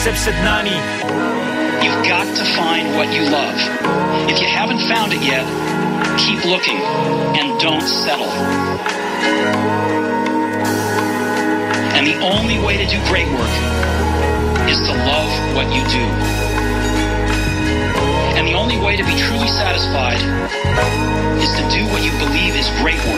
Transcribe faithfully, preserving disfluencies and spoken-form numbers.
все przed nami. You've got to find what you love. If you haven't found it yet, keep looking and don't settle. And the only way to do great work is to love what you do. And the only way to be truly satisfied is to do what you believe is great work.